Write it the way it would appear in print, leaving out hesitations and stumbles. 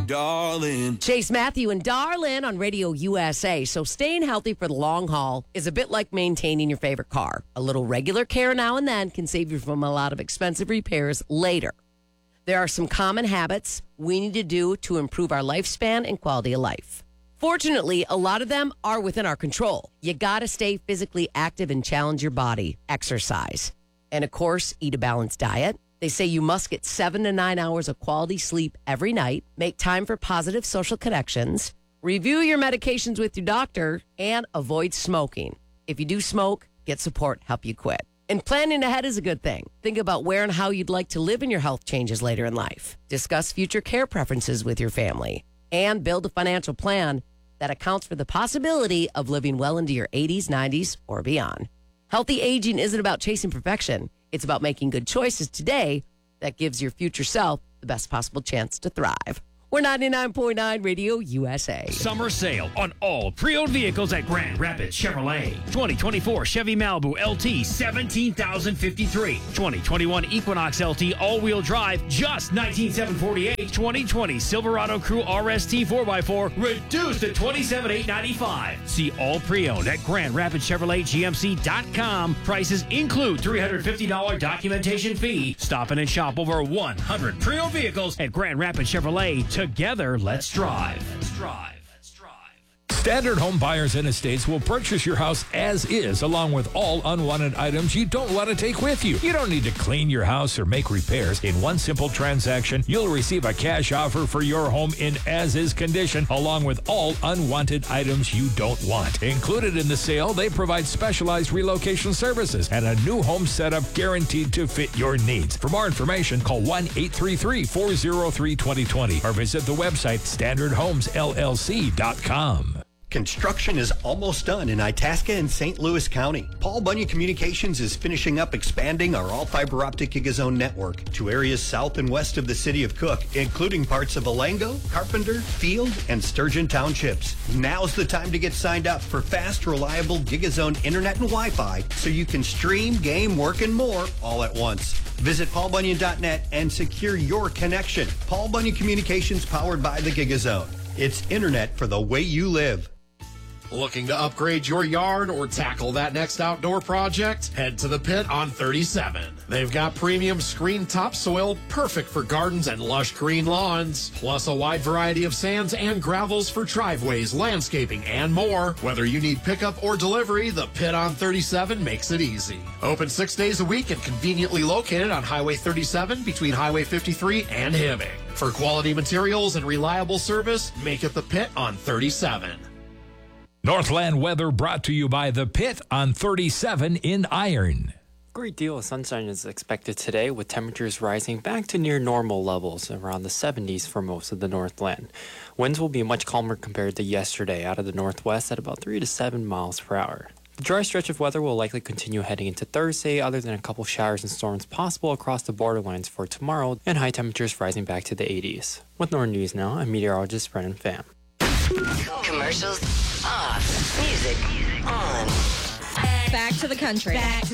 darling. Chase Matthew and Darlin on Radio USA. So staying healthy for the long haul is a bit like maintaining your favorite car. A little regular care now and then can save you from a lot of expensive repairs later. There are some common habits we need to do to improve our lifespan and quality of life. Fortunately, a lot of them are within our control. You got to stay physically active and challenge your body. Exercise. And of course, eat a balanced diet. They say you must get 7 to 9 hours of quality sleep every night. Make time for positive social connections. Review your medications with your doctor and avoid smoking. If you do smoke, get support, help you quit. And planning ahead is a good thing. Think about where and how you'd like to live and your health changes later in life. Discuss future care preferences with your family. And build a financial plan that accounts for the possibility of living well into your 80s, 90s, or beyond. Healthy aging isn't about chasing perfection. It's about making good choices today that gives your future self the best possible chance to thrive. We're 99.9 Radio USA. Summer sale on all pre-owned vehicles at Grand Rapids Chevrolet. 2024 Chevy Malibu LT, $17,053. 2021 Equinox LT all-wheel drive, just $19,748. 2020 Silverado Crew RST 4x4, reduced to $27,895. See all pre-owned at Grand Rapids Chevrolet GMC.com. Prices include $350 documentation fee. Stop in and shop over 100 pre-owned vehicles at Grand Rapids Chevrolet. Together, let's drive. Let's drive. Standard Home Buyers and Estates will purchase your house as is, along with all unwanted items you don't want to take with you. You don't need to clean your house or make repairs. In one simple transaction, you'll receive a cash offer for your home in as-is condition, along with all unwanted items you don't want. Included in the sale, they provide specialized relocation services and a new home setup guaranteed to fit your needs. For more information, call 1-833-403-2020 or visit the website standardhomesllc.com. Construction is almost done in Itasca and St. Louis County. Paul Bunyan Communications is finishing up expanding our all-fiber optic GigaZone network to areas south and west of the city of Cook, including parts of Alango, Carpenter, Field, and Sturgeon Townships. Now's the time to get signed up for fast, reliable GigaZone internet and Wi-Fi so you can stream, game, work, and more all at once. Visit paulbunyan.net and secure your connection. Paul Bunyan Communications, powered by the GigaZone. It's internet for the way you live. Looking to upgrade your yard or tackle that next outdoor project? Head to the Pit on 37. They've got premium screen topsoil, perfect for gardens and lush green lawns, plus a wide variety of sands and gravels for driveways, landscaping, and more. Whether you need pickup or delivery, the Pit on 37 makes it easy. Open 6 days a week and conveniently located on Highway 37 between Highway 53 and Hibbing. For quality materials and reliable service, make it the Pit on 37. Northland weather brought to you by The Pit on 37 in Iron. Great deal of sunshine is expected today, with temperatures rising back to near normal levels, around the 70s for most of the Northland. Winds will be much calmer compared to yesterday out of the northwest at about 3 to 7 miles per hour. The dry stretch of weather will likely continue heading into Thursday, other than a couple showers and storms possible across the borderlines for tomorrow, and high temperatures rising back to the 80s. With Northern News now, I'm meteorologist Brennan Pham. Commercials off. Music on. Back to the country.